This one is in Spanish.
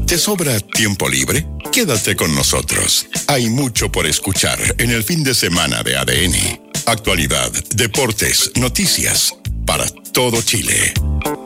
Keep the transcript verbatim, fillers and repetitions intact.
¿Te sobra tiempo libre? Quédate con nosotros. Hay mucho por escuchar en el fin de semana de A D N. Actualidad, deportes, noticias, para todo Chile.